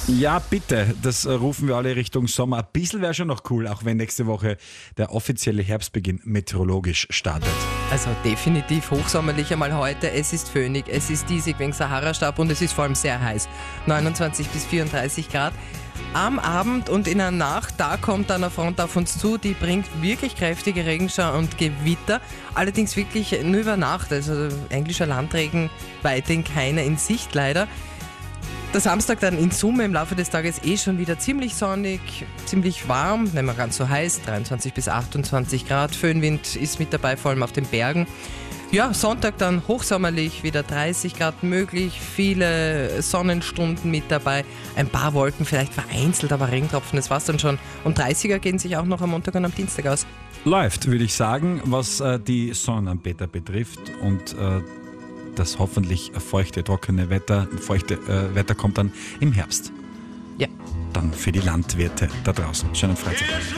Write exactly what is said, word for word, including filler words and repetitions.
Ja, bitte. Das äh, rufen wir alle Richtung Sommer. Ein bisschen wäre schon noch cool, auch wenn nächste Woche der offizielle Herbstbeginn meteorologisch startet. Also definitiv hochsommerlich einmal heute. Es ist föhnig, es ist diesig wegen Sahara-Staub und es ist vor allem sehr heiß. neunundzwanzig bis vierunddreißig Grad. Am Abend und in der Nacht, da kommt dann eine Front auf uns zu, die bringt wirklich kräftige Regenschauer und Gewitter. Allerdings wirklich nur über Nacht, also englischer Landregen weiterhin keiner in Sicht leider. Der Samstag dann in Summe im Laufe des Tages eh schon wieder ziemlich sonnig, ziemlich warm, nicht mehr ganz so heiß, dreiundzwanzig bis achtundzwanzig Grad. Föhnwind ist mit dabei, vor allem auf den Bergen. Ja, Sonntag dann hochsommerlich, wieder dreißig Grad möglich, viele Sonnenstunden mit dabei, ein paar Wolken, vielleicht vereinzelt, aber Regentropfen, das war's dann schon. Und dreißiger gehen sich auch noch am Montag und am Dienstag aus. Läuft, würde ich sagen, was äh, die Sonnenanbeter betrifft und äh, das hoffentlich feuchte, trockene Wetter, feuchte äh, Wetter kommt dann im Herbst. Ja. Dann für die Landwirte da draußen. Schönen Freitag.